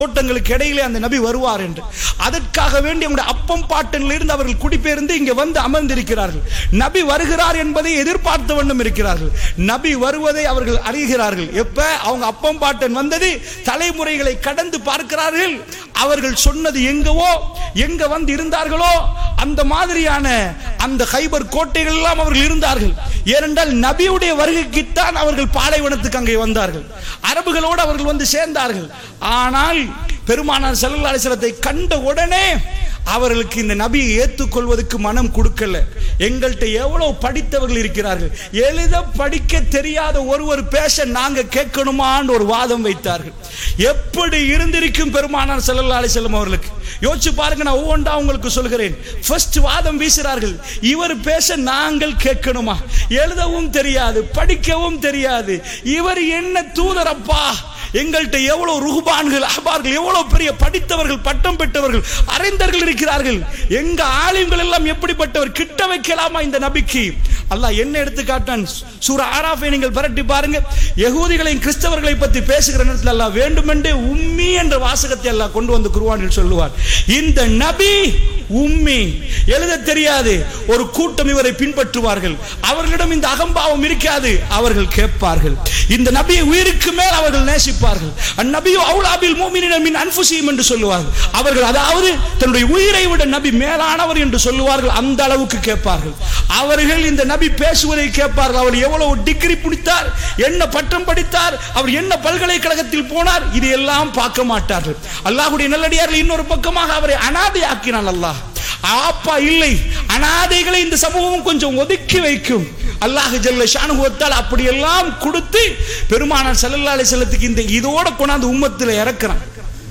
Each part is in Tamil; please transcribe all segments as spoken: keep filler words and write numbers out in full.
தோட்டங்களுக்கு இடையிலே அந்த நபி வருவார் என்று அதற்காக வேண்டி அவருடைய அப்பம் பாட்டனிலிருந்து அவர்கள் குடிபெயர்ந்து இங்கே வந்து அமர்ந்திருக்கிறார்கள். நபி வருகிறார் என்பதை எதிர்பார்த்த வண்ணம் இருக்கிறார்கள். நபி வருவதை அவர்கள் அறிகிறார்கள். எப்ப அவங்க அப்பம் பாட்டன் வந்தது, தலைமுறைகளை கடந்து பார்க்கிறார்கள். அவர்கள் சொன்னது எங்கவோ எங்க வந்து இருந்தார்களோ அந்த மாதிரியான அந்த ஹைபர் கோட்டைகள் எல்லாம் அவர்கள் இருந்தார்கள். ஏனென்றால் நபியுடைய வருகைக்குத்தான் அவர்கள் பாலைவனத்துக்கு அங்கே வந்தார்கள். அரபுகளோடு அவர்கள் வந்து சேர்ந்தார்கள். ஆனால் பெருமானார் ஸல்லல்லாஹு அலைஹி வஸல்லத்தை கண்ட உடனே அவர்களுக்கு இந்த நபியை ஏற்றுக்கொள்வதற்கு மனம் கொடுக்கல. எங்கள்கிட்ட எவ்வளவு படித்தவர்கள் இருக்கிறார்கள், எழுத படிக்க தெரியாத ஒருவர் பேச நாங்க கேட்கணுமான்னு ஒரு வாதம் வைத்தார்கள். எப்படி இருந்திருக்கும் பெருமானார் ஸல்லல்லாஹு அலைஹி வஸல்லம் அவர்களுக்கு? யோசிச்சு பாருங்க, நான் ஒவ்வொன்றா உங்களுக்கு சொல்கிறேன். ஃபர்ஸ்ட் வாதம் வீசுறார்கள், இவர் பேச நாங்கள் கேட்கணுமா? எழுதவும் தெரியாது, படிக்கவும் தெரியாது, இவர் என்ன தூதரப்பா? எங்கள்கிட்ட எவ்வளவு ருஹ்பான்கள், அஹ்பார்கள், எவ்வளவு பெரிய படித்தவர்கள், பட்டம் பெற்றவர்கள், அறிந்தவர்கள் இருக்கிறார்கள். எங்க ஆலிம்கள் எல்லாம் எப்படிப்பட்டவர்? கிட்ட வைக்கலாமா இந்த நபிக்கு? அல்லாஹ் என்ன எடுத்து காட்டான்? சூரா ஆராஃபை நீங்கள் பரட்டி பாருங்க. யகூதிகளையும் கிறிஸ்தவர்களை பற்றி பேசுகிற நேரத்தில் அல்லாஹ் வேண்டுமென்றே உம்மி என்ற வாசகத்தை அல்லாஹ் கொண்டு வந்து குர்ஆனில் சொல்லுவார். இந்த நபி உம்மி, எழுத தெரியாது. ஒரு கூட்டம் இவரை பின்பற்றுவார்கள். அவர்களிடம் இந்த அகம்பாவம் இருக்காது. அவர்கள் கேட்பார்கள். இந்த நபியை உயிருக்கு மேல் அவர்கள் நேசிப்பார்கள். அந்நபியு அவுலா பில் முஃமினீன மின் அன்ஃபுஸிஹிம் என்று சொல்லுவார்கள். அவர்கள் அதாவது தன்னுடைய உயிரை விட நபி மேலானவர் என்று சொல்லுவார்கள். அந்த அளவுக்கு கேட்பார்கள். அவர்கள் இந்த நபி பேசுவதை கேட்பார்கள். அவர் எவ்வளவு டிகிரி முடித்தார், என்ன பட்டம் படித்தார், அவர் என்ன பல்கலைக்கழகத்தில் போனார், இது எல்லாம் பார்க்க மாட்டார்கள். அல்லாஹ்வுடைய நல்லடியார்கள் இன்னொரு பக்கமாக அவரை அனாதை ஆக்கினான் அல்லாஹ். அப்பா இல்லை, அனாதைகளை இந்த சமூகம் கொஞ்சம் ஒதுக்கி வைக்கும். அல்லாஹ் ஜல்ல ஷானுஹு வ தஆலா அப்படி எல்லாம் கொடுத்து பெருமானார் ஸல்லல்லாஹு அலைஹி வஸல்லத்துக்கு இந்த இதோட கொண்டாந்து உம்மத்தில் இறக்குறான்.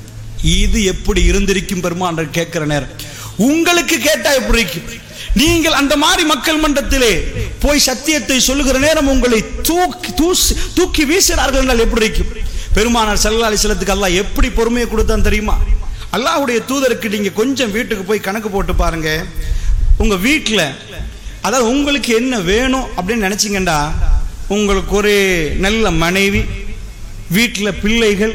இது எப்படி இருந்திருக்கும் பெருமானார் கேட்கிற நேரம்? உங்களுக்கு கேட்டா எப்படி இருக்கும்? நீங்கள் அந்த மாதிரி மக்கள் மன்றத்திலே போய் சத்தியத்தை சொல்லுகிற நேரம் உங்களை தூக்கி தூக்கி வீசுகிறார்கள் என்றால் எப்படி இருக்கும்? பெருமானார் ஸல்லல்லாஹு அலைஹி வஸல்லத்துக்கு அல்லாஹ் எப்படி பொறுமையை கொடுத்தான் தெரியுமா? அல்லாஹ்வுடைய தூதருக்கு நீங்க கொஞ்சம் வீட்டுக்கு போய் கணக்கு போட்டு பாருங்க. உங்க வீட்டில் அதாவது உங்களுக்கு என்ன வேணும் அப்படின்னு நினைச்சீங்கண்டா, உங்களுக்கு ஒரு நல்ல மனைவி, வீட்டில் பிள்ளைகள்,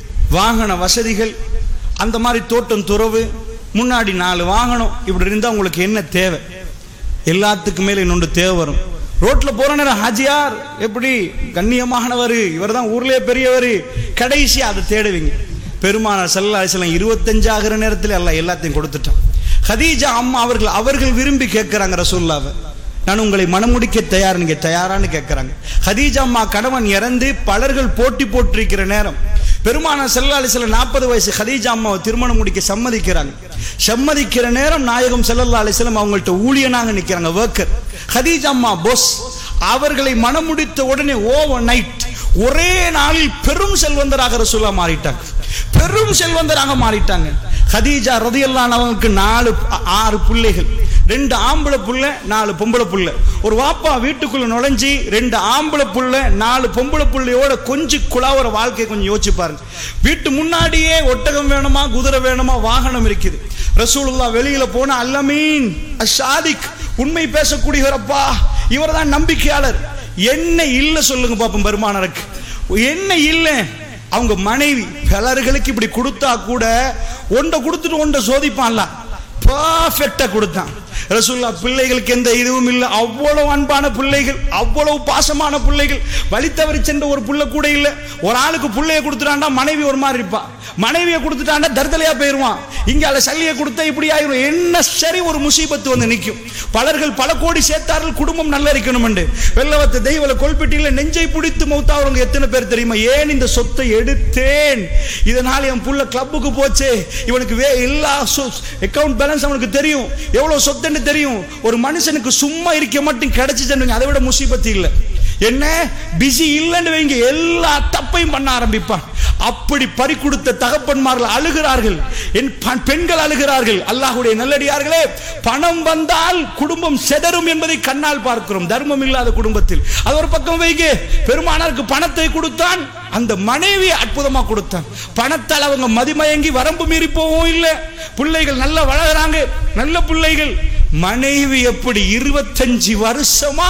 வாகன வசதிகள், அந்த மாதிரி தோட்டம் துறவு, முன்னாடி நாலு வாகனம், இப்படி இருந்தால் உங்களுக்கு என்ன தேவை? எல்லாத்துக்கு மேலே இன்னொன்று தேவை வரும். ரோட்டில் போகிற நேரம் ஹாஜியார் எப்படி கண்ணியமானவர், இவர் தான் ஊர்லேயே பெரியவர், கடைசியாக அதை தேடுவீங்க. பெருமானார் ஸல்லல்லாஹு அலைஹி வஸல்லம் இருபத்தஞ்சு ஆகிற நேரத்தில் எல்லாம் எல்லாத்தையும் கொடுத்துட்டான். ஹதீஜா அம்மா அவர்கள் அவர்கள் விரும்பி கேட்குறாங்க ரசூலுல்லாஹ்வை, நான் உங்களை மணமுடிக்க தயார், நீங்க தயாரான்னு கேட்குறாங்க. ஹதீஜா அம்மா கணவன் இறந்து பலர்கள் போட்டி போட்டிருக்கிற நேரம் பெருமானார் ஸல்லல்லாஹு அலைஹி வஸல்லம் நாற்பது வயசு ஹதீஜா அம்மாவை திருமணம் முடிக்க சம்மதிக்கிறாங்க. சம்மதிக்கிற நேரம் நாயகம் ஸல்லல்லாஹு அலைஹி வஸல்லம் அவங்கள்ட்ட ஊழியனாக நிற்கிறாங்க, ஒர்க்கர். ஹதீஜா அம்மா பொஸ். அவர்களை மணம் முடித்த உடனே ஓவர் நைட் ஒரே நாளில் பெரும் செல்வந்தராக ரசூலுல்லாஹ் மாறிட்டாங்க, பெரும் செல்வந்தராக மாறிட்டாங்க. ஹதீஜா ரலியல்லாஹு அன்ஹாவுக்கு நாலு ஆறு பிள்ளைகள், ரெண்டு ஆம்பளை புள்ள, நாலு பொம்பளை புள்ள. ஒரு வாப்பா வீட்டுக்குள்ள நுழைஞ்சி ரெண்டு ஆம்பளை புள்ள நாலு பொம்பளை புள்ளையோட கொஞ்சம் குழாவுற வாழ்க்கையை கொஞ்சம் யோசிச்சு பாருங்க. வீட்டு முன்னாடியே ஒட்டகம் வேணுமா, குதிரை வேணுமா, வாகனம் இருக்குது. ரசூலுல்லாஹ் வெளியில போன அல்லமீன் அஷாதிக், உண்மை பேசக்கூடியவரப்பா, இவர் தான் நம்பிக்கையாளர். என்ன இல்லை சொல்லுங்க பாப்போம் பெருமானாருக்கு, என்ன இல்லை? அவங்க மனைவி பலர்களுக்கு இப்படி கொடுத்தா கூட ஒன்றை கொடுத்துட்டு ஒன்றை சோதிப்பான்ல, பர்ஃபெக்டா கொடுத்தான். ரசூலுல்லாஹ் பிள்ளைகளுக்கு எந்த இதுவும் இல்லை, அவ்வளவு அன்பான பிள்ளைகள், அவ்வளவு பாசமான பிள்ளைகள். வழித்தவறி சென்ற ஒரு புள்ள கூட இல்லை. ஒரு ஆளுக்கு பிள்ளைய கொடுத்துட்டாண்டா மனைவி ஒரு மாதிரி இருப்பா, மனைவியை கொடுத்துட்டாண்டா தர்தலையா போயிருவான். இங்க அல்ல சல்லியை கொடுத்தா இப்படி ஆயிரும். என்ன சரி ஒரு முசீபத்து வந்து நிற்கும். பலர்கள் பல கோடி சேர்த்தார்கள், குடும்பம் நல்லா இருக்கணும் என்று. வெள்ளவத்த தெய்வல கொல்பெட்டியில நெஞ்சை பிடித்து மௌத்தாவங்க எத்தனை பேர் தெரியுமா? ஏன் இந்த சொத்தை எடுத்தேன், இதனால் என் புள்ள கிளப்புக்கு போச்சு, இவனுக்கு வே எல்லா அக்கவுண்ட் பேலன்ஸ் அவனுக்கு தெரியும், எவ்வளவு சொத்து தெரியும். ஒரு மனுஷனுக்கு சும்மா இருக்க மட்டும் கிடைச்சிச்சு, அதை விட முசீபத்து இல்லை. என்ன பிஸி இல்லைன்னு வைங்க, எல்லா தப்பையும் பண்ண ஆரம்பிப்பான். அப்படி பறி கொடுத்த தகப்பன்மார்கள் அழுகிறார்கள், என் பெண்கள் அழுகிறார்கள். அல்லாஹ்வுடைய நல்லடியார்களே, பணம் வந்தால் குடும்பம் செதறும் என்பதை கண்ணால் பார்க்கிறோம். தர்மம் இல்லாத குடும்பத்தில் அது ஒரு பக்கம் வைங்க. பெருமானாருக்கு பணத்தை கொடுத்தான், அந்த மனைவி அற்புதமா கொடுத்தான். பணத்தால் அவங்க மதிமயங்கி வரம்பு மீறி போகவும் இல்லை. பிள்ளைகள் நல்லா வளர்கிறாங்க, நல்ல பிள்ளைகள். மனைவி எப்படி இருபத்தஞ்சு வருஷமா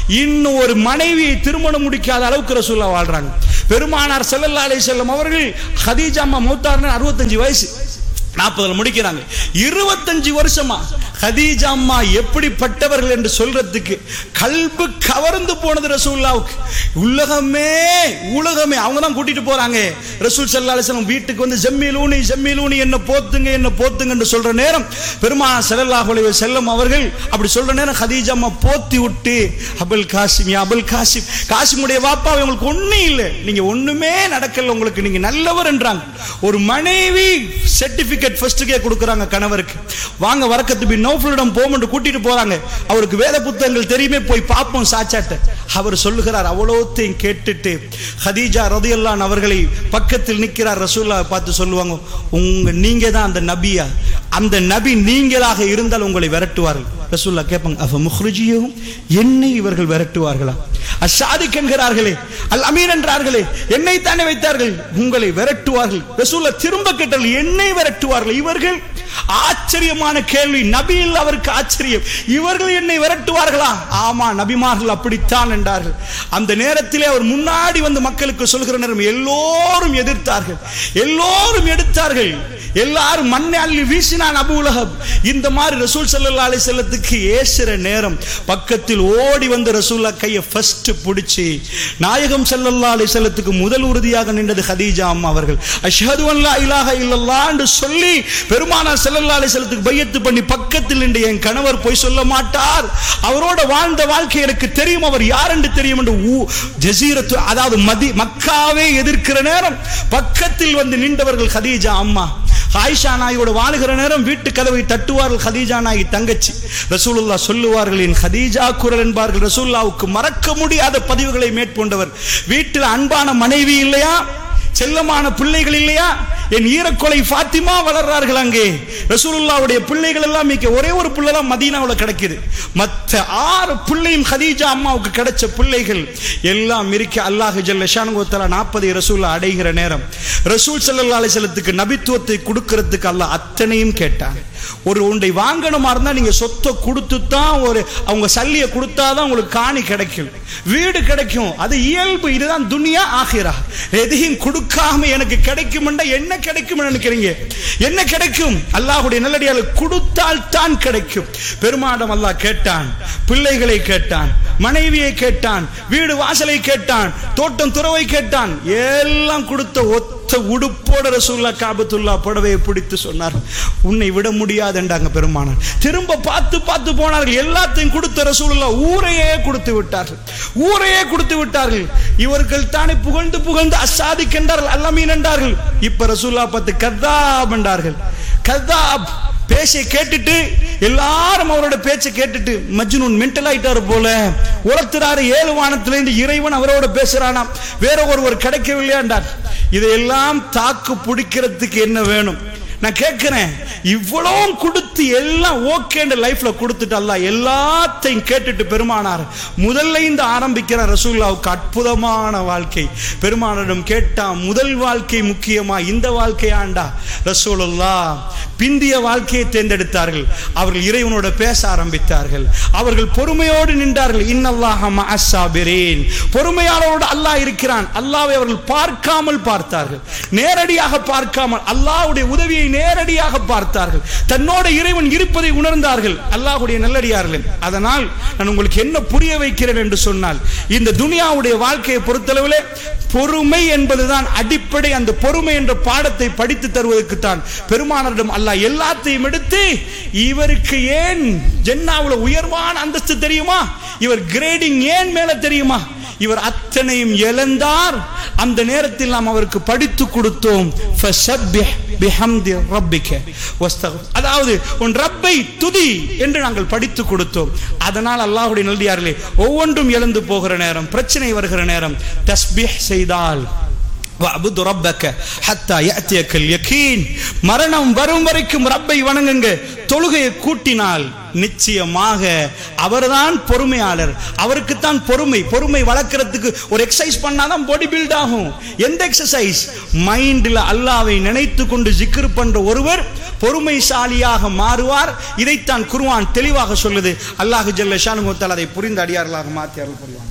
இன்னும் ஒரு மனைவியை திருமணம் முடிக்காத அளவுக்கு ரசூலுல்லாஹ் வாழ்றாங்க. பெருமானார் ஸல்லல்லாஹு அலைஹி வஸல்லம் அவர்கள் ஹதீஜா அம்மா மௌத்தான அறுபத்தஞ்சு வயசு, நாற்பதுல முடிக்கிறாங்க. இருபத்தஞ்சு வருஷமா ஹதீஜா அம்மா எப்படிப்பட்டவர்கள் என்று சொல்றதுக்கு கல்பு கவர்ந்து போனது ரசூலுல்லாஹ்வுக்கு. உலகமே உலகமே அவங்க தான் கூட்டிட்டு போறாங்க. ரசூல் ஸல்லல்லாஹு அலைஹி வஸல்லம் வீட்டுக்கு வந்து ஜம்மீலூனி ஜம்மீலூனி என்ன போத்துங்க என்ன போத்துங்க என்று சொல்ற நேரம் பெருமானார் ஸல்லல்லாஹு அலைஹி வஸல்லம் அவர்கள் அப்படி சொல்ற நேரம் ஹதீஜா அம்மா போத்தி விட்டு, அபுல் காசிம் யா அபுல் காசிம், காசிமுடைய வாப்பா உங்களுக்கு ஒண்ணும் இல்லை, நீங்க ஒண்ணுமே நடக்கல, உங்களுக்கு நீங்க நல்லவர் என்றாங்க. ஒரு மனைவி சர்டிபிகேட் ஃபர்ஸ்ட்கே கொடுக்கறாங்க கணவருக்கு. வாங்க வரக்கத்து பின் நௌஃபலிடம் போமென்று கூட்டிட்டு போறாங்க. அவருக்கு வேத புத்தகங்கள் தெரியுமே, போய் பாப்போம் சாச்சாட்ட. அவர் சொல்லுகிறார். அவ்வளோத்தையும் கேட்டுட்டு ஹதீஜா ரலியல்லாஹு அன்ஹா அவர்களை பக்கத்தில் நிற்கிறார். ரசூலுல்லாஹ் பார்த்து சொல்லுவாங்க, உங்க நீங்க தான் அந்த நபியா? அந்த நபி நீங்களாக இருந்தால் உங்களை விரட்டுவார்கள். ரசூலுல்லாஹ் கேட்பாங்க, அஃப முஹ்ரிஜியும், என்னை இவர்கள் விரட்டுவார்களா? அஷாதிக் என்கிறார்களே, அல் அமீன் என்றார்களே, என்னை தானே வைத்தார்கள், உங்களை விரட்டுவார்கள். ரசூலுல்லாஹ் திரும்ப கேட்டார்கள், என்னை விரட்டுவார்கள் இவர்கள்? ஆச்சரியமான கேள்வி. நபியில் அவருக்கு ஆச்சரியம், இவர்கள் என்னை விரட்டுவார்களா? ஆமா நபிமார்கள் அப்படித்தான் என்றார்கள். அந்த நேரத்திலே அவர் முன்னாடி வந்து மக்களுக்கு சொல்கிற நேரம் எல்லோரும் எதிர்த்தார்கள், எல்லோரும் எடுத்தார்கள், எல்லாரும் மண்ணை அள்ளி வீசினான் அபூ லஹப். இந்த மாதிரி ரசூல் ஸல்லல்லாஹு அலைஹி வஸல்லத்துக்கு ஏசுற நேரம் பக்கத்தில் ஓடி வந்து ரசூலுல்லாஹ் கையை ஃபர்ஸ்ட் பிடிச்சி நாயகம் ஸல்லல்லாஹு அலைஹி வஸல்லத்துக்கு முதல் உறுதியாக நின்றது ஹதீஜா அம்மா அவர்கள். அஷ்ஹது அன் லா இலாஹ இல்லல்லாஹ் என்று சொல்லி பெருமானார் ஸல்லல்லாஹு அலைஹி வஸல்லத்துக்கு பையத்து பண்ணி பக்கத்தில் நின்று, என் கணவர் போய் சொல்ல மாட்டார், அவரோட வாழ்ந்த வாழ்க்கை எனக்கு தெரியும், அவர் யார் என்று தெரியும் என்று ஜஸீரத்து அதாவது மதி மக்காவே எதிர்க்கிற நேரம் பக்கத்தில் வந்து நின்றவர்கள் ஹதீஜா அம்மா. ஆயிஷா நாயோடு வாழுகிற நேரம் வீட்டு கதவை தட்டுவார்கள் ஹதீஜா நாயி தங்கச்சி. ரசூலுல்லாஹ் சொல்லுவார்கள், என் ஹதீஜா குரல் என்பார்கள். ரசூலுல்லாஹ்வுக்கு மறக்க முடியாத பதிவுகளை மேற்கொண்டவர். வீட்டில் அன்பான மனைவி இல்லையா, செல்லமான பிள்ளைகள் இல்லையா, என் ஈரக்கொலை ஃபாத்திமா வளர்றார்கள் அங்கே. ரசூலுல்லாஹ்வுடைய பிள்ளைகள் எல்லாம் மிக்க ஒரே ஒரு பிள்ளை தான் மதீனாவுல கிடைக்குது. மற்ற ஆறு பிள்ளையும் ஹதீஜா அம்மாவுக்கு கிடைச்ச பிள்ளைகள் எல்லாம் இருக்க. அல்லாஹ் ஜல்ல ஷானுஹு வ தஆலா நாற்பது ரசூலுல்லாஹ் அடைகிற நேரம் ரசூல் ஸல்லல்லாஹு அலைஹி வஸல்லத்துக்கு நபித்துவத்தை கொடுக்கிறதுக்கு அல்லாஹ் அத்தனையும் கேட்டாங்க. ஒரு ஒன்றை வாங்கணுமா இருந்தா நீங்க சொத்தை கொடுத்து தான், ஒரு அவங்க சல்லியை கொடுத்தாதான் உங்களுக்கு காணி கிடைக்கும், வீடு கிடைக்கும், அது இயல்பு. இதுதான் துனியா ஆகிரா. எதையும் கொடுக்காம எனக்கு கிடைக்கும் என்ன கிடைக்கும் நினைக்கிறீங்க? என்ன கிடைக்கும்? அல்லாஹ்வுடைய நல்லடியார்கள் கொடுத்தால் தான் கிடைக்கும். பெருமாடம் அல்லாஹ் கேட்டான், பிள்ளைகளை கேட்டான், மனைவியை கேட்டான், வீடு வாசலை கேட்டான், தோட்டம் துறவை கேட்டான், எல்லாம் கொடுத்த ஒத்த உடுப்போட ரசூலுல்லாஹ் காபத்துல்லாஹ் புடவையை பிடித்து சொன்னார், உன்னை விட முடியாது என்றாங்க பெருமானார். திரும்ப பார்த்து பார்த்து போனார்கள். எல்லாத்தையும் கொடுத்த ரசூலுல்லாஹ் ஊரையே கொடுத்து விட்டார்கள், ஊரையே கொடுத்து விட்டார்கள். இவர்கள் தானே புகழ்ந்து புகழ்ந்து அசாதிக் என்றார்கள், அல்லமீன் என்றார்கள். இப்ப ரசூலுல்லாஹ் பார்த்து கத்தாப் என்றார்கள். கத்தாப் பேச்சை கேட்டுட்டு எல்லாரும் அவரோட பேச்சை கேட்டுட்டு மஜ்னூன் மென்டல் ஆயிட்டாரு போல, உரத்துறாரு ஏழு வானத்திலிருந்து இறைவன் அவரோட பேசுறானா, வேற ஒருவர் கிடைக்கவில்லையா என்றார். இதையெல்லாம் தாக்கு பிடிக்கிறதுக்கு என்ன வேணும்? நான் கேட்கிறேன், இவ்வளவும் கொடுத்து எல்லாம் ஓகே லைஃப்ல கொடுத்துட்டு அல்லாஹ் எல்லாத்தையும் கேட்டுட்டு பெருமானார் முதல்ல இந்த ஆரம்பிக்கிற ரசூலுல்லாஹ்வுக்கு அற்புதமான வாழ்க்கை. பெருமானாரிடம் கேட்டா, முதல் வாழ்க்கை முக்கியமா இந்த வாழ்க்கையாண்டா? ரசூலுல்லாஹ் பிந்திய வாழ்க்கையை தேர்ந்தெடுத்தார்கள். அவர்கள் இறைவனோட பேச ஆரம்பித்தார்கள். அவர்கள் பொறுமையோடு நின்றார்கள். இன்னல்லாஹ மஅஸ் ஸாபிரீன், பொறுமையாளரோடு அல்லாஹ் இருக்கிறான். அல்லாஹ்வை அவர்கள் பார்க்காமல் பார்த்தார்கள், நேரடியாக பார்க்காமல் அல்லாஹ்வுடைய உதவியை நேரடியாக பார்த்தார்கள். தன்னோட இறைவன் இருப்பதை உணர்ந்தார்கள். அல்லாஹ்வுடைய நல்லடியார்களே, அதனால் நான் உங்களுக்கு என்ன புரிய வைக்கிறேன் என்று சொன்னால், இந்த துனியாவுடைய வாழ்க்கையை பொறுத்தளவிலே பொறுமை என்பதுதான் அடிப்படை. அந்த பொறுமை என்ற பாடத்தை படித்து தருவதற்கு தான் பெருமானாரிடம் அல்லாஹ் எல்லாத்தையும் எடுத்து, இவருக்கு ஏன் ஜன்னாவுல உயர்வான அந்தஸ்து தெரியுமா, இவர் கிரேடிங் ஏன் மேல தெரியுமா, இவர் அத்தனையும் இழந்தார். அந்த நேரத்தில் நாம் அவருக்கு படித்து கொடுத்தோம், ஃபஸப்பிஹ் பிஹம்தி ரப்பிக வஸ்தக்ஃபிர், அதாவது உன் ரப்பை துதி என்று நாங்கள் படித்து கொடுத்தோம். அதனால் அல்லாஹ்வுடைய நல்லடியார்களே, ஒவ்வொன்றும் இழந்து போகிற நேரம், பிரச்சனை வருகிற நேரம் தஸ்பீஹ் செய்தால் வஅபுது ரப்பக ஹத்தா யஅதியக்கல் யகீன். மரணம் வரும் வரைக்கும் ரப்பை வணங்குங்க. தொழுகையை கூட்டினால் நிச்சயமாக அவர்தான் பொறுமையாளர். அவருக்கு தான் பொறுமை. பொறுமை வளர்க்கறதுக்கு ஒரு எக்ஸசைஸ் பண்ணாதான் பாடி பில்ட் ஆகும். எந்த எக்ஸசைஸ்? மைண்ட்ல அல்லாஹ்வை நினைத்து கொண்டு ஜிக்ர் பண்ற ஒருவர் பொறுமைசாலியாக மாறுவார். இதைத்தான் குர்ஆன் தெளிவாக சொல்லுது. அல்லாஹ் ஜல்ல ஷானுஹு வ தஆலா அதை புரிந்த அடியார்களாக மாற்றி அருள் புரிவான்.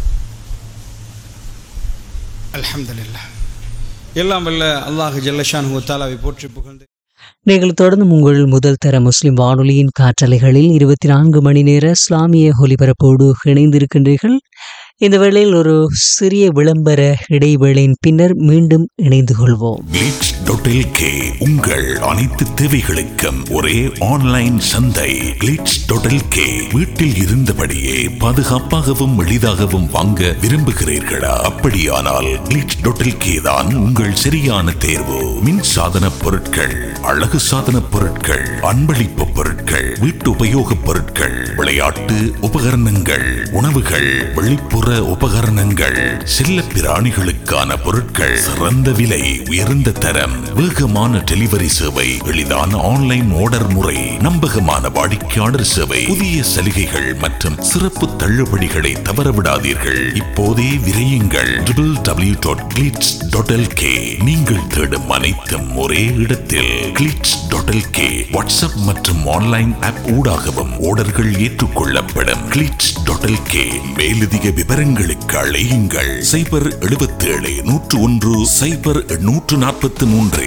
அல்ஹம்துலில்லாஹ். எல்லாம் வல்ல அல்லாஹ் ஜல்ல ஷானுஹு வ தஆலாவை போற்றி புகழ்ந்து நீங்கள் தொடர்ந்து உங்கள் முதல் தர முஸ்லிம் வானொலியின் காற்றலைகளில் இருபத்தி நான்கு மணி நேர இஸ்லாமிய ஒலிபரப்போடு இணைந்திருக்கின்றீர்கள். இந்த வேளையில் ஒரு சிறிய விளம்பர இடைவேளையின் பின்னர் மீண்டும் இணைந்து கொள்வோம். கிளிட்ஸ் டாட் எல் கே உங்கள் அனைத்து தேவைகளுக்கும் ஒரே ஆன்லைன் சந்தை. கிளிட்ஸ் டாட் எல் கே வீட்டில் இருந்தபடியே பாதுகாப்பாகவும் எளிதாகவும் வாங்க விரும்புகிறீர்களா? அப்படியானால் கிளிட்ஸ் டாட் எல் கே தான் உங்கள் சரியான தேர்வு. மின் சாதன பொருட்கள், அழகு சாதன பொருட்கள், அன்பளிப்பு பொருட்கள், வீட்டு உபயோக பொருட்கள், விளையாட்டு உபகரணங்கள், உணவுகள், வெளிப்புற உபகரணங்கள், செல்ல பிராணிகளுக்கான பொருட்கள், சிறந்த விலை, உயர்ந்த தரம், வேகமான டெலிவரி சேவை, எளிதான ஆன்லைன் ஆர்டர் முறை, நம்பகமான வாடிக்கையாளர் சேவை, புதிய சலுகைகள் மற்றும் சிறப்பு தள்ளுபடிகளை தவறவிடாதீர்கள். இப்போதே விரையுங்கள். W W W dot glitz dot L K. நீங்கள் தேடும் அனைத்தும் ஒரே இடத்தில். Glitz dot L K WhatsApp மற்றும் ஆன்லைன் ஆப் ஊடாகவும் ஆர்டர்கள் ஏற்றுக்கொள்ளப்படும். Glitz dot L K. மேலதிக விவரங்களுக்கு அழையுங்கள். சைபர் எழுபத்தி ஏழு நூற்று ஒன்று சைபர் நூற்று நாற்பத்தி மூன்று.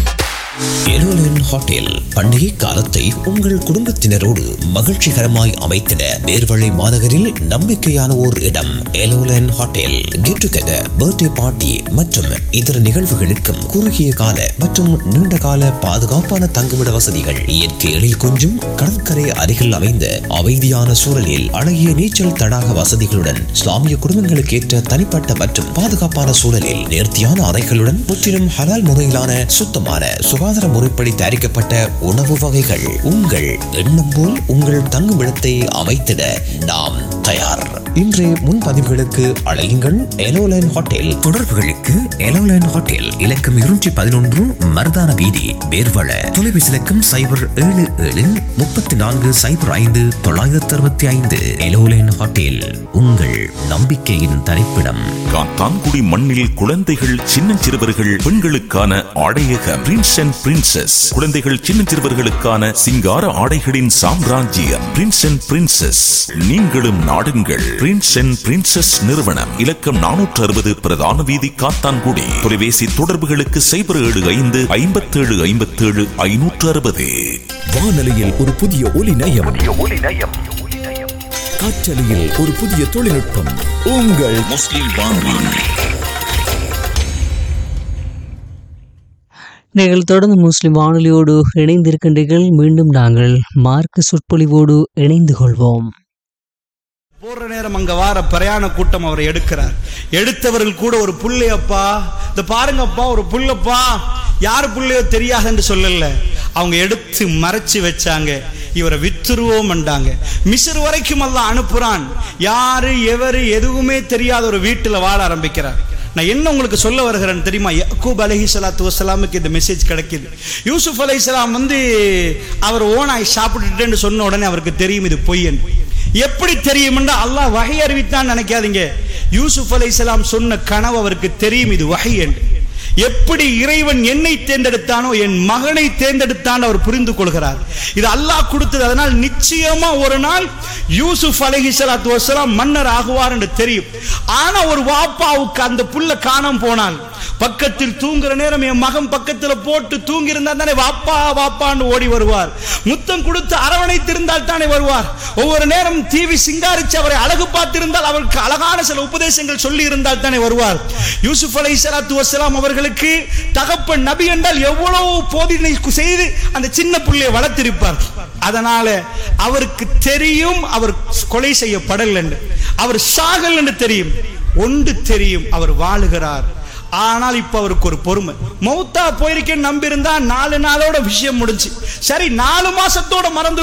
எலோலன் ஹோட்டல் பண்டிகை காலத்தை உங்கள் குடும்பத்தினரோடு மகிழ்ச்சிகரமாய் அமைத்திட நேர்வழி மாநகரில் நம்பிக்கையான ஓர் இடம். எலோலன் hotel get together, birthday party மற்றும் இதர நிகழ்வுகளுக்கும் குறுகிய கால மற்றும் நீண்ட கால பாதுகாப்பான தங்குமிட வசதிகள், இயற்கை எழில் கொஞ்சும் கடற்கரை அருகில் அமைந்த அமைதியான சூழலில் அழகிய நீச்சல் தடாக வசதிகளுடன், இஸ்லாமிய குடும்பங்களுக்கு ஏற்ற தனிப்பட்ட மற்றும் பாதுகாப்பான சூழலில் நேர்த்தியான அறைகளுடன், முற்றிலும் ஹலால் முறையிலான சுத்தமான சுகாதார முறைப்படி தயாரிக்கப்பட்ட உணவு வகைகள். உங்கள் எண்ணம் போல் உங்கள் தங்குமிடத்தை அமைத்திட நாம் தயார். இன்றைய முன்பதிவுகளுக்கு அழையுங்கள். எலோலைன் ஹோட்டல். தொடர்புகளுக்கு எலோலைன் ஹோட்டல் இலக்கம் இருநூற்றி பதினொன்று மருதான வீதி, வேர்வள. தொலைபேசி இலக்கம் சைபர் ஏழு ஏழு முப்பத்தி நான்கு சைபர் ஐந்து தொள்ளாயிரத்தி அறுபத்தி ஐந்து. எலோலைன் ஹோட்டல் உங்கள் நம்பிக்கையின் தரிப்பிடம். காத்தான்குடி மண்ணில் குழந்தைகள், சின்னஞ்சிறுவர்கள், பெண்களுக்கான ஆடையகம் பிரின்ஸ் அண்ட் பிரின்சஸ். குழந்தைகள், சின்னஞ்சிறுவர்களுக்கான சிங்கார ஆடைகளின் சாம்ராஜ்யம் பிரின்ஸ் அண்ட் பிரின்சஸ். நீங்களும் நாடுங்கள். பிரின்ஸ் அண்ட் பிரின்சஸ் நிறுவனம். இலக்கம் நானூற்று அறுபது பிரதான வீதி, காத்தான்குடி. தொலைபேசி தொடர்புகளுக்கு சைபர் ஏழு ஐந்து ஐம்பத்தி ஏழு ஐம்பத்தி ஏழு ஐநூற்று அறுபது. வானொலியில் ஒரு புதிய ஒலி நயம், காற்றலையில் ஒரு புதிய தொழில்நுட்பம். உங்கள் முஸ்லிம் வானொலி. நீங்கள் தொடர்ந்து முஸ்லிம் வானொலியோடு இணைந்திருக்கின்றீர்கள். மீண்டும் நாங்கள் மார்க்க சொற்பொழிவோடு இணைந்து கொள்வோம். போற நேரம் அங்க வார பிரயாண கூட்டம் அவரை எடுக்கிறார். எடுத்தவர்கள் கூட ஒரு புள்ளையப்பா, இந்த பாருங்கப்பா ஒரு புள்ளப்பா, யாரு புள்ளையோ தெரியாது என்று சொல்லல, அவங்க எடுத்து மறைச்சு வச்சாங்க. இவரை வித்துருவோம் என்றாங்க. மிஸ்ர் வரைக்கும் அல்லாஹ் அனுப்புறான். யாரு எவரு எதுவுமே தெரியாத ஒரு வீட்டுல வாழ ஆரம்பிக்கிறார். நான் என்ன உங்களுக்கு சொல்ல வருகிறேன் தெரியுமா? யாக்கூப் அலைஹிஸ்ஸலாத்து வஸ்ஸலாமுக்கு இந்த மெசேஜ் கிடைக்குது. யூசுப் அலைஹிஸ்ஸலாம் வந்து அவர் ஓனாய் சாப்பிட்டுட்டேன்னு சொன்ன உடனே அவருக்கு தெரியும் இது பொய்யன். எப்படி தெரியும் என்றால் அல்லாஹ் வஹி அறிவித்தான் நினைக்காதீங்க. யூசுப் அலைஹிஸ்ஸலாம் சொன்ன கனவு அவருக்கு தெரியும் இது வஹி என்று. எப்படி இறைவன் என்னை தேர்ந்தெடுத்தானோ என் மகனை தேர்ந்தெடுத்தான் அவர் புரிந்து கொள்கிறார். இது அல்லாஹ் கொடுத்தது. அதனால் நிச்சயமா ஒரு நாள் யூசுப் அலைஹிஸ்ஸலாத்து வஸ்ஸலாம் மன்னர் ஆகுவார் என்று தெரியும். ஆனா ஒரு வாப்பாவுக்கு அந்த புள்ள காணாம போனால், பக்கத்தில் தூங்குற நேரம் என் மகன் பக்கத்துல போட்டு தூங்கி இருந்தா தானே வாப்பா வாப்பான்னு ஓடி வருவார். முத்தம் கொடுத்து அரவணைத்திருந்தால் தானே வருவார். ஒவ்வொரு நேரம் தீவி சிங்காரிச்சு அவரை அழகு பார்த்திருந்தால், அவருக்கு அழகான சில உபதேசங்கள் சொல்லி இருந்தால் தானே வருவார். யூசுப் அலைஹிஸ்ஸலாத்து வஸ்ஸலாம் அவர்களுக்கு தகப்பன் நபி என்றால் எவ்வளவு போதனை செய்து அந்த சின்ன புள்ளையை வளர்த்திருப்பார். அதனால அவருக்கு தெரியும் அவர் கொலை செய்யப்படல் என்று, அவர் சாகல் என்று தெரியும். ஒன்று தெரியும், அவர் வாழுகிறார். ஆனால் இப்ப அவருக்கு ஒரு பொறுமை. மௌத்தா போயிருக்கேன்னு நம்பி இருந்தா நாலு நாளோட விஷயம் முடிஞ்சு. சரி, நாலு மாசத்தோட மறந்துடும்.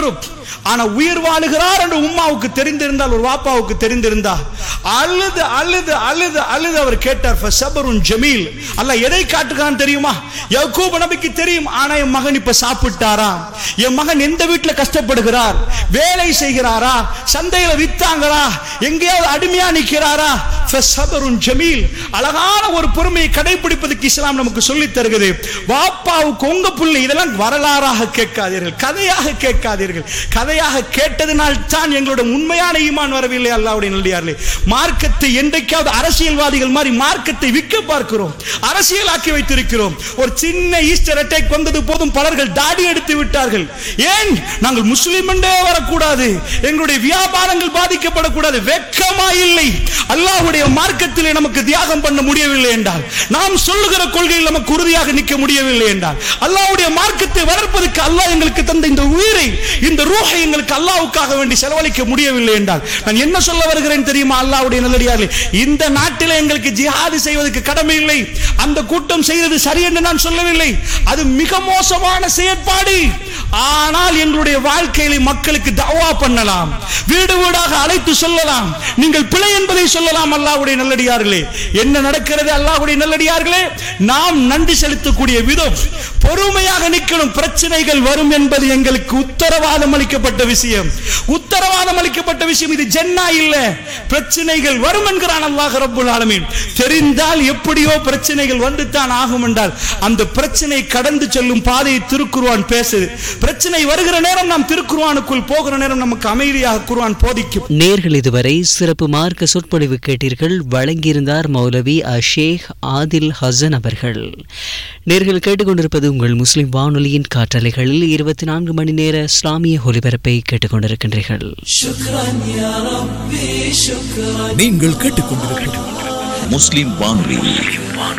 ஆனா உயிர் வாழுகிறார் என்று உம்மாவுக்கு தெரிந்திருந்தால், ஒரு வாப்பாவுக்கு தெரிந்திருந்தா, அழுது அழுது அழுது அழுது அவர் கேட்டார், ஃபஸபருன் ஜமீல். அல்லாஹ் எதை காட்டுகிறான் தெரியுமா? யாக்கூப் நபிக்கு தெரியும், ஆனா என் மகன் இப்ப சாப்பிட்டாரா, என் மகன் எந்த வீட்டுல கஷ்டப்படுகிறார், வேலை செய்கிறாரா, சந்தையில வித்தாங்களா, எங்கேயாவது அடிமையா நிற்கிறாரா, ஃபஸபருன் ஜமீல். அழகான ஒரு பொறுமையை கடைபிடிப்பதற்கு இஸ்லாம் நமக்கு சொல்லி தருகிறது. வாப்பாவுக்கு உங்க புள்ளி, இதெல்லாம் வரலாறாக கேட்காதீர்கள், கதையாக கேட்காதீர்கள். கதையாக கேட்டதனால் தான் எங்களுடைய உண்மையான ஈமான் வரவில்லை. அல்லாஹ்வுடைய நல்லடியார்களே, மார்க்கத்தை என்றைக்காவது அரசியல்வாதிகள் மாதிரி மார்க்கத்தை விற்க பார்க்கிறோம், அரசியலாக்கி வைத்திருக்கிறோம். ஒரு சின்ன ஈஸ்டர் அட்டாக் வந்தது போதும் பலர்கள் தாடி எடுத்து விட்டார்கள். ஏன்? நாங்கள் முஸ்லிம் என்றே வரக்கூடாது, எங்களுடைய வியாபாரங்கள் பாதிக்கப்படக்கூடாது. வெட்கமா இல்லை? அல்லாஹ்வுடைய மார்க்கத்திலே நமக்கு தியாகம் பண்ண முடியவில்லை என்றால், நாம் சொல்லுகிற கொள்கையில் நமக்கு உறுதியாக நிற்க முடியவில்லை என்றால், அல்லாஹ்வுடைய மார்க்கத்தை வளர்ப்பதற்கு அல்லாஹ் எங்களுக்கு தந்த இந்த உயிரை, இந்த ரூஹை எங்களுக்கு அல்லாஹ்வுக்காக வேண்டி செலவழிக்க முடியவில்லை என்றால், நான் என்ன சொல்ல வருகிறேன் தெரியுமா? அல்லாஹ்வுடைய நல்லடியார்களே, இந்த நாட்டிலே எங்களுக்கு ஜிஹாது செய்வதற்கு கடமை இல்லை. அந்த கூட்டம் செய்தது சரி என்று நான் சொல்லவில்லை, அது மிக மோசமான செயற்பாடு. ஆனால் எங்களுடைய வாழ்க்கையிலே மக்களுக்கு தவா பண்ணலாம், வீடு வீடாக அழைத்து சொல்லலாம், நீங்கள் பிழை என்பதை சொல்லலாம். அல்லாஹ்வுடைய நல்லடியார்களே, என்ன நடக்கிறது? அல்லாஹ்வுடைய நல்லடியார்களே, நாம் நன்றி செலுத்தக்கூடிய விதம், பொறுமையாக நிற்கணும். பிரச்சனைகள் வரும் என்பது எங்களுக்கு உத்தரவாதம் அளிக்கப்பட்ட விஷயம், உத்தரவாதம் அளிக்கப்பட்ட விஷயம். இது ஜன்னா இல்ல, பிரச்சனைகள் வரும் என்கிறான் அல்லாஹ் ரப்பல் ஆலமீன். தெரிந்தால் எப்படியோ பிரச்சனைகள் வந்துத்தான் ஆகும் என்றால், அந்த பிரச்சனை கடந்து செல்லும் பாதையை திருக்குர்ஆன் பேசுது. பிரச்சனை வருகிற நேரம் நாம் திருக்குர்ஆனுக்குள் போகிற நேரம் நமக்கு அமைதியாக குர்ஆன் போதிக்கும். நேர்கள் இதுவரை சிறப்பு மார்க்க சொற்பொழிவு கேட்டீர்கள். வழங்கியிருந்தார் மௌலவி ஷேக் ஆதில் ஹசன் அவர்கள். நேர்கள் கேட்டுக்கொண்டிருப்பது உங்கள் முஸ்லிம் வானொலியின் காற்றலைகளில் இருபத்தி நான்கு மணி நேர இஸ்லாமிய ஒலிபரப்பை கேட்டுக்கொண்டிருக்கின்றீர்கள். நீங்கள் கேட்டுக்கொண்டிருப்பது முஸ்லிம் வானொலி.